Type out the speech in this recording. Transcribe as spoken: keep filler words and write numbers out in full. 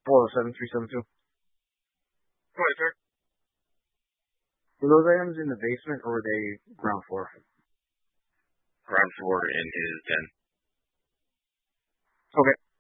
four oh seven, three seven two. Go ahead, sir. Were those items in the basement or were they ground floor? Ground floor in his den. Okay.